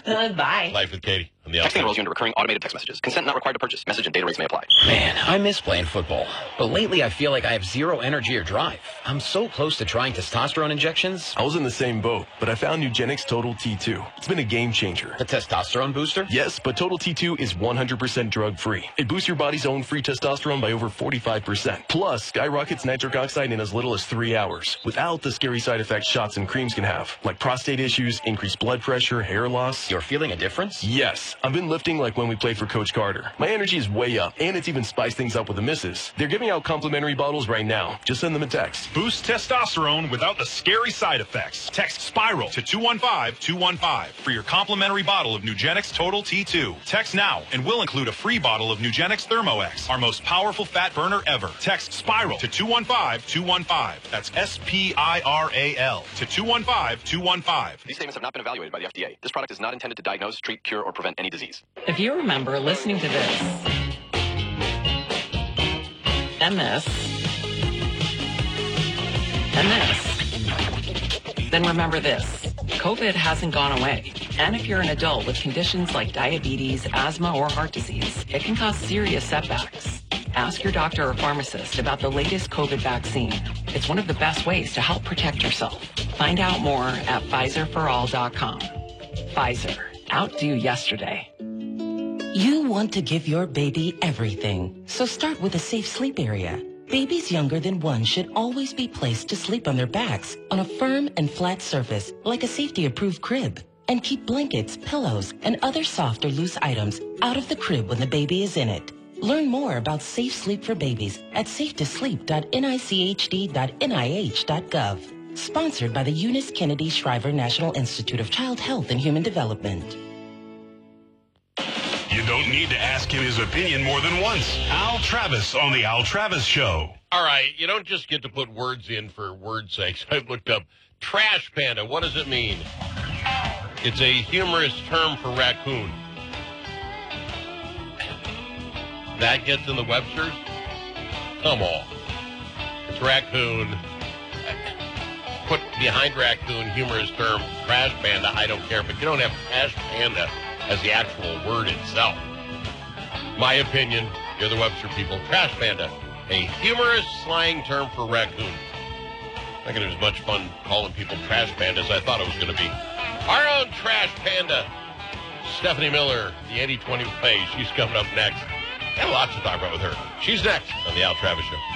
Bye. Life with Katie. Texting enrolls you into recurring automated text messages. Consent not required to purchase. Message and data rates may apply. Man, I miss playing football. But lately I feel like I have zero energy or drive. I'm so close to trying testosterone injections. I was in the same boat, but I found Nugenix Total T2. It's been a game changer. The testosterone booster? Yes, but Total T2 is 100% drug-free. It boosts your body's own free testosterone by over 45%. Plus, skyrockets nitric oxide in as little as 3 hours, without the scary side effects shots and creams can have, like prostate issues, increased blood pressure, hair loss. You're feeling a difference? Yes. I've been lifting like when we played for Coach Carter. My energy is way up, and it's even spiced things up with the misses. They're giving out complimentary bottles right now. Just send them a text. Boost testosterone without the scary side effects. Text SPIRAL to 215-215 for your complimentary bottle of Nugenix Total T2. Text now, and we'll include a free bottle of Nugenix ThermoX, our most powerful fat burner ever. Text SPIRAL to 215-215. That's SPIRAL to 215-215. These statements have not been evaluated by the FDA. This product is not intended to diagnose, treat, cure, or prevent any disease. If you remember listening to this, and this, then remember this. COVID hasn't gone away. And if you're an adult with conditions like diabetes, asthma, or heart disease, it can cause serious setbacks. Ask your doctor or pharmacist about the latest COVID vaccine. It's one of the best ways to help protect yourself. Find out more at PfizerForAll.com. Pfizer. Outdo yesterday. You want to give your baby everything, so start with a safe sleep area. Babies younger than 1 should always be placed to sleep on their backs on a firm and flat surface like a safety-approved crib. And keep blankets, pillows, and other soft or loose items out of the crib when the baby is in it. Learn more about safe sleep for babies at safetosleep.nichd.nih.gov. Sponsored by the Eunice Kennedy Shriver National Institute of Child Health and Human Development. You don't need to ask him his opinion more than once. Al Travis on the Al Travis Show. All right, you don't just get to put words in for word's sake. I've looked up trash panda. What does it mean? It's a humorous term for raccoon. That gets in the Webster's? Come on. It's raccoon. Put behind raccoon, humorous term, trash panda, I don't care. But you don't have trash panda as the actual word itself. My opinion, you're the Webster people, trash panda, a humorous slang term for raccoon. I think it was as much fun calling people trash panda as I thought it was going to be. Our own trash panda, Stephanie Miller, the 80-20 play. She's coming up next. Got a lot to talk about with her. She's next on the Al Travis Show.